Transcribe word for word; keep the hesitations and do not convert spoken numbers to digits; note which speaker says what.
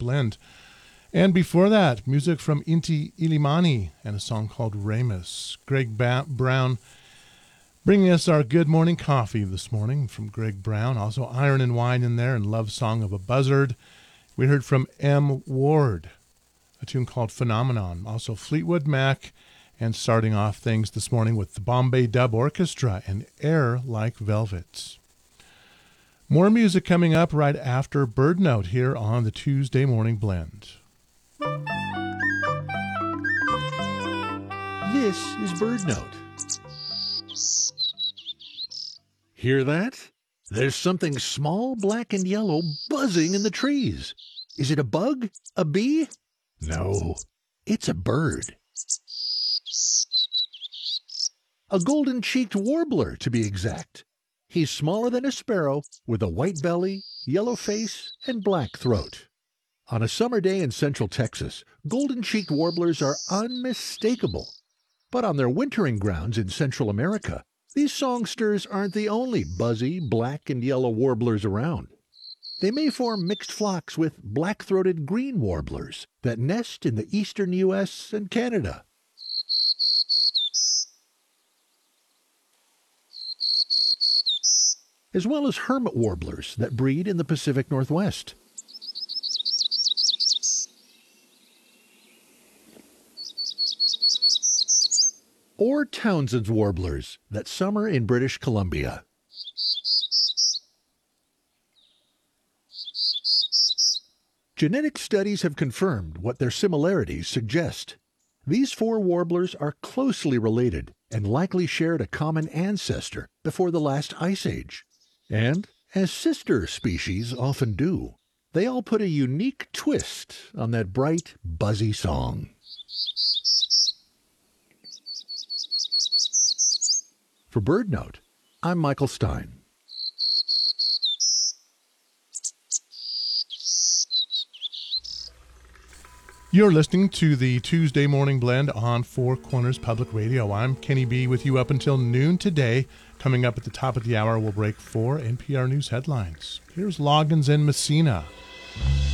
Speaker 1: blend. And before that, music from Inti Illimani and a song called Ramus. Greg ba- Brown bringing us our Good Morning Coffee this morning from Greg Brown. Also Iron and Wine in there and Love Song of a Buzzard. We heard from M. Ward, a tune called Phenomenon. Also Fleetwood Mac, and starting off things this morning with the Bombay Dub Orchestra and Air Like Velvet. More music coming up right after Bird Note here on the Tuesday Morning Blend.
Speaker 2: This is Bird Note. Hear that? There's something small, black, and yellow buzzing in the trees. Is it a bug? A bee? No, it's a bird. A golden-cheeked warbler, to be exact. He's smaller than a sparrow, with a white belly, yellow face, and black throat. On a summer day in central Texas, golden-cheeked warblers are unmistakable. But on their wintering grounds in Central America, these songsters aren't the only buzzy, black and yellow warblers around. They may form mixed flocks with black-throated green warblers that nest in the eastern U S and Canada. As well as hermit warblers that breed in the Pacific Northwest. Or Townsend's warblers that summer in British Columbia. Genetic studies have confirmed what their similarities suggest. These four warblers are closely related and likely shared a common ancestor before the last ice age. And, as sister species often do, they all put a unique twist on that bright, buzzy song. For Bird Note, I'm Michael Stein.
Speaker 1: You're listening to the Tuesday Morning Blend on Four Corners Public Radio. I'm Kenny B with you up until noon today. Coming up at the top of the hour, we'll break four N P R News headlines. Here's Loggins and Messina.